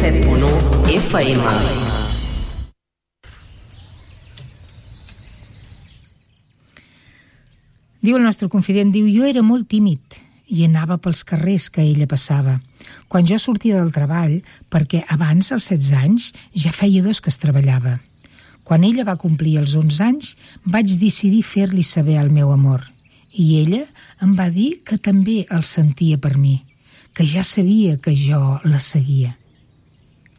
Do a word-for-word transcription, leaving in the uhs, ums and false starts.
set punt u F M. Diu el nostre confident, diu, jo era molt tímid i anava pels carrers que ella passava. Quan jo sortia del treball, perquè abans, als setze anys, ja feia dos que es treballava. Quan ella va complir els onze anys, vaig decidir fer-li saber el meu amor. I ella em va dir que també el sentia per mi, que ja sabia que jo la seguia.